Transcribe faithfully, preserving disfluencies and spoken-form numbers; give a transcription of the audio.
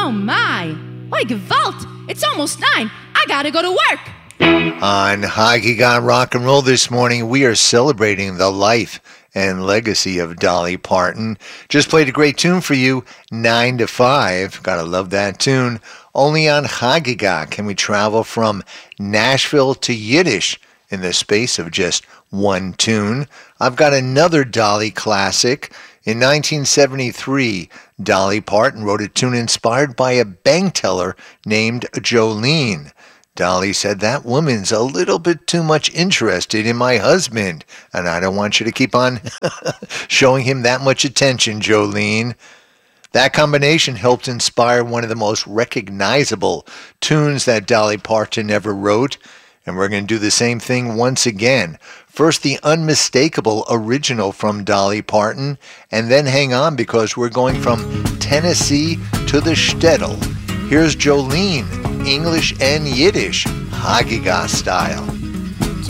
Oh my! Oi, Gewalt! It's almost nine. I gotta go to work. On Hagigan Rock and Roll this morning, we are celebrating the life and legacy of Dolly Parton. Just played a great tune for you, nine to five. Gotta love that tune. Only on Hagiga can we travel from Nashville to Yiddish in the space of just one tune. I've got another Dolly classic. In nineteen seventy-three, Dolly Parton wrote a tune inspired by a bank teller named Jolene. Dolly said, "That woman's a little bit too much interested in my husband, and I don't want you to keep on showing him that much attention, Jolene." That combination helped inspire one of the most recognizable tunes that Dolly Parton ever wrote, and we're going to do the same thing once again. First, the unmistakable original from Dolly Parton, and then hang on because we're going from Tennessee to the shtetl. Here's Jolene, English and Yiddish, Hagiga style.